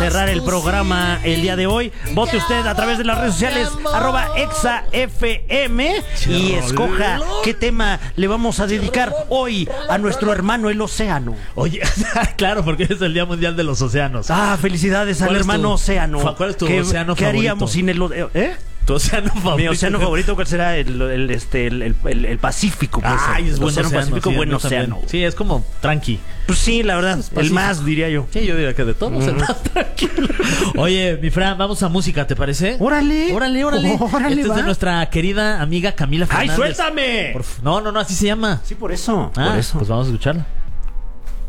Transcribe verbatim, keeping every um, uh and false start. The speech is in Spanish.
cerrar el programa el día de hoy. Vote usted a través de las redes sociales arroba exafm y escoja qué tema le vamos a dedicar hoy a nuestro hermano el océano. Oye, claro, porque es el Día Mundial de los Océanos. Ah, felicidades al hermano tu, océano. ¿Cuál es tu ¿Qué, océano ¿qué favorito? haríamos sin el eh? ¿Tu océano favorito? Mi océano favorito, ¿cuál será? El, el, este, el, el, el Pacífico. Pues, Ay, es el buen océano, océano, Pacífico, sí, buen yo océano. también. Sí, es como tranqui. Pues sí, la verdad, Pacífico. el más, diría yo. Sí, yo diría que de todos, Mm. el más tranquilo. Oye, mi Fran, vamos a música, ¿te parece? Órale. Órale, órale. Órale, Este es de va. nuestra querida amiga Camila ¡Ay, Fernández. suéltame! Por f- No, no, no, así se llama. Sí, por eso. Ah, por eso. pues vamos a escucharla.